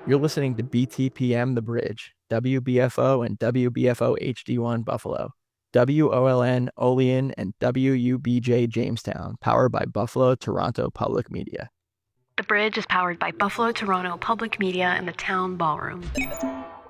You're listening to BTPM The Bridge, WBFO and WBFO HD1 Buffalo, WOLN Olean, and WUBJ Jamestown, powered by Buffalo Toronto Public Media. The Bridge is powered by Buffalo Toronto Public Media and the Town Ballroom.